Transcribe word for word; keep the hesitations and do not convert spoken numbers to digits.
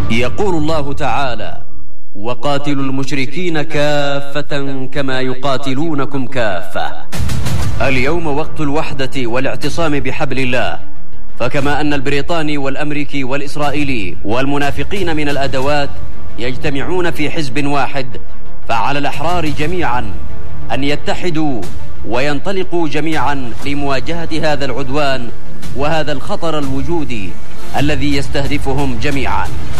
يقول الله تعالى: وقاتلوا المشركين كافة كما يقاتلونكم كافة. اليوم وقت الوحدة والاعتصام بحبل الله، فكما أن البريطاني والأمريكي والإسرائيلي والمنافقين من الأدوات يجتمعون في حزب واحد، فعلى الأحرار جميعا أن يتحدوا وينطلقوا جميعا لمواجهة هذا العدوان وهذا الخطر الوجودي الذي يستهدفهم جميعا.